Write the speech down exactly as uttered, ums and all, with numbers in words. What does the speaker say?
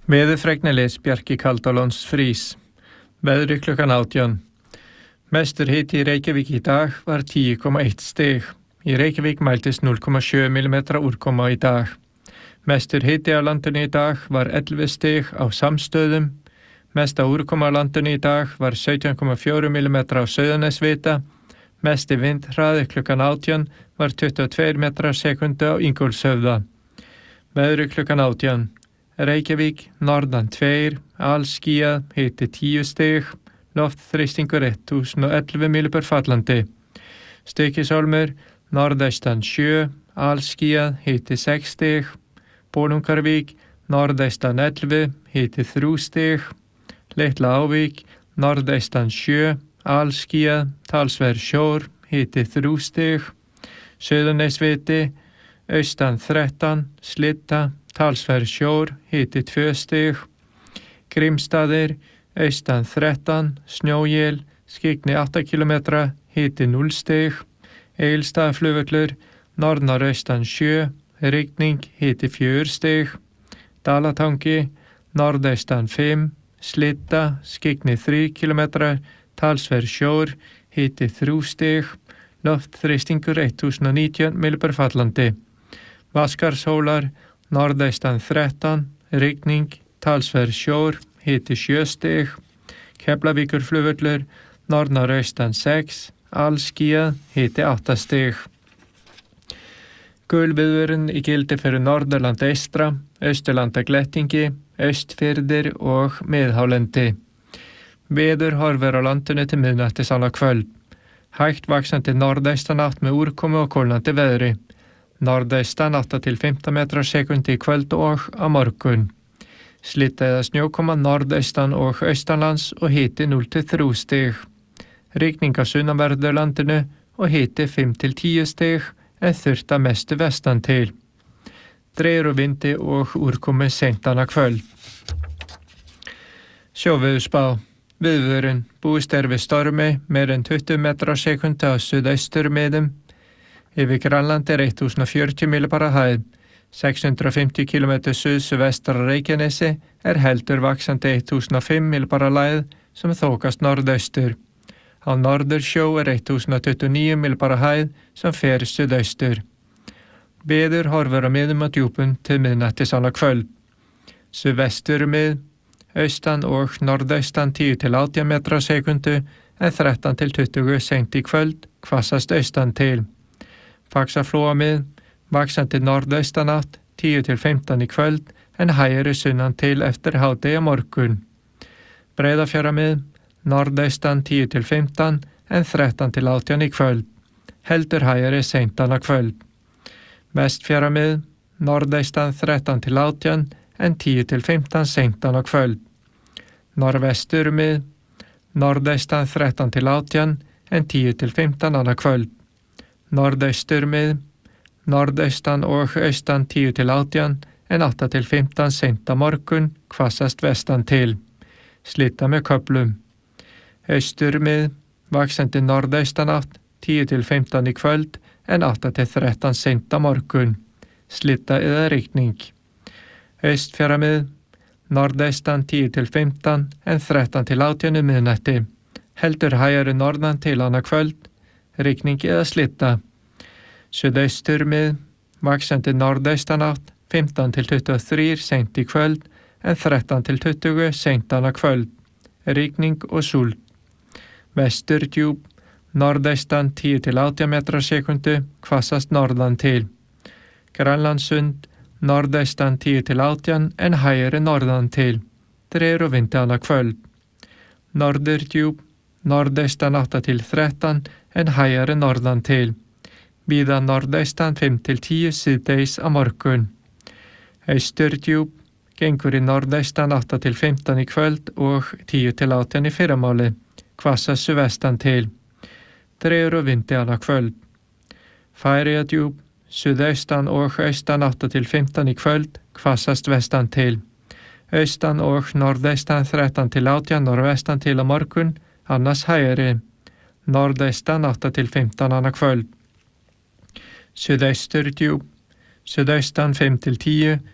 Veðurfregnilis Bjarki Kaldalóns frís. Veðri klukkan átján. Mestur hiti í Reykjavík í dag var tíu komma eitt stig. Í Reykjavík mæltist núll komma sjö millimetra úrkoma í dag. Mestur hiti á landinu í dag var ellefu stig á Samstöðum. Mesta úrkoma á landinu í dag var sautján komma fjögur millimetra á Sauðanesvita. Mesti vindhraði klukkan átján var tuttugu og tveir metrar á sekundu á Ingólfshöfða. Veðri klukkan átján. Reykjavík, norðan tveir, alskýjað, hiti tíu stig, loftþrýstingur þúsund og ellefu millimetrar fallandi. Stykkishólmur, norðaustan sjö, alskýjað, hiti sex stig, Bolungarvík, norðaustan ellefu, hiti þrjú stig, Litla Ávík, norðaustan sjö, alskýjað, talsverður sjór, hiti þrjú stig, Sauðanesviti, austan þrettán, Slitta, talsverður sjór, hiti tvö stig, Grímsstaðir, austan þrettán, snjóél, skyggni átta kílómetra, hiti núll stig, Egilsstaðaflugvöllur, norðaustan sjö, rigning, hiti fjögur stig, Dalatangi, norðaustan fimm, Slitta, skyggni þrír kílómetrar, talsverður sjór, hiti þrjú stig, loftþrýstingur þúsund og nítján millimetrar fallandi. Vatnskarðshólar, norðaustan þrettán, rigning, talsverður sjór, hiti sjö stig, Keflavíkurflugvöllur, norðaustan sex, alskýjað, hiti átta stig. Gul viðvörun í gildi fyrir Norðurland eystra, Austurlanda glettingi, Austfirðir og miðhálendi. Veður horfir á landinu til miðnættis annað kvöld. Hægt vaxandi norðaustan átt með úrkomu og kólnandi veðri. Norðaustan átta til fimmtán metrar á sekundi í kvöld og á morgun. Slitta eða snjókoma norðaustan og austanlands og hiti núll til þrjú stig. Rigning á sunnanverðu landinu og hiti fimm til tíu stig en þurrt að mestu vestan til. Dregur úr vindi og úrkomu seint annað kvöld. Sjóveðurspá. Viðvörun. Búist er við stormi meira en tuttugu metrar á sekundi á suðausturmiðum. Yfir Grænlandi er þúsund og fjörutíu millibara hæð. sex hundruð og fimmtíu kílómetra suðsuvestar á Reykjanesi er heldur vaxandi þúsund og fimm millibara lægð sem þokast norðaustur. Á norðursjó er þúsund og tuttugu og níu millibara hæð sem fer suðaustur. Veður horfir á miðum og djúpum til miðnættis annað kvöld. Suðvesturmið, austan og norðaustan tíu til átján metrar á sekundu en þrettán til tuttugu seint í kvöld, hvassast austan til. Faxaflóamið, vaxandi norðaustanátt, tíu til fimmtán í kvöld en hægari sunnan til eftir hádegi á morgun. Breiðafjarðarmið, norðaustan tíu til fimmtán en þrettán til átján í kvöld. Heldur hægari seint annað kvöld. Vestfjarðarmið, norðaustan þrettán til átján en tíu til fimmtán seint annað kvöld. Norðvesturmið, norðaustan þrettán til átján en tíu til fimmtán annað kvöld. Norðausturmið, norðaustan og austan tíu til átján en átta til fimmtán seint á morgun, hvassast vestan til. Slitta með köflum. Austurmið, vaxandi norðaustanátt, tíu til fimmtán í kvöld en átta til þrettán seint á morgun. Slitta eða rigning. Austfjarðarmið, norðaustan tíu til fimmtán en þrettán til átján um miðnætti. Heldur hægari norðan til annað kvöld, rigning eða slitta. Suðausturmið, vaxandi norðaustanátt, fimmtán til tuttugu og þrír seint í kvöld en þrettán til tuttugu seint annað kvöld. Rigning og súld. Vesturdjúp, norðaustan tíu til átján metrar á sekundu, hvassast norðan til. Grænlandssund, norðaustan tíu til átján en hægari norðan til. Dregur úr vindi annað kvöld. Norðurdjúp, norðaustan átta til þrettán en hægari norðan til. Víða norðaustan fimm til tíu síðdegis á morgun. Austurdjúp, gengur í norðaustan átta til fimmtán í kvöld og tíu til átján í fyrramáli. Hvassast suðvestan til. Dregur úr vindi annað kvöld. Færeyjadjúp, suðaustan og austan átta til fimmtán í kvöld, hvassast vestan til. Austan og norðaustan þrettán til átján norðvestan til á morgun, annars hægari. Norðaustan átta til fimmtán annað kvöld. Suðausturdjúp, suðaustan fimm til tíu